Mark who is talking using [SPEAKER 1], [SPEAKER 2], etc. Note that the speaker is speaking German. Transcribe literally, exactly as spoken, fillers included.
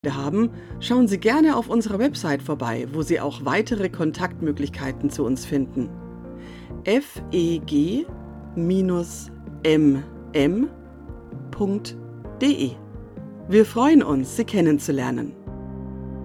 [SPEAKER 1] haben, schauen Sie gerne auf unserer Website vorbei, wo Sie auch weitere Kontaktmöglichkeiten zu uns finden. f e g m m punkt d e. Wir freuen uns, Sie kennenzulernen.